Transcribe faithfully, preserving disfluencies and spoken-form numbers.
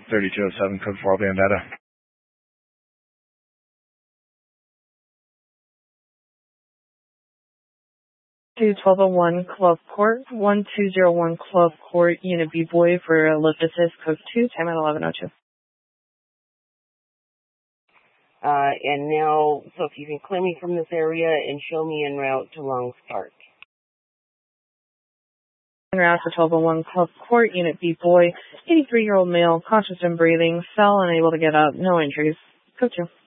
thirty-two oh seven, code four, Bandetta. To twelve oh one Club Court, one two zero one Club Court, Unit B-Boy for lift assist, code two, time at eleven oh two. Uh, and now, so if you can clear me from this area and show me en route to Long Start. En route to twelve oh one Club Court, Unit B-Boy, eighty-three-year-old male, conscious and breathing, fell, unable to get up, no injuries. Code two.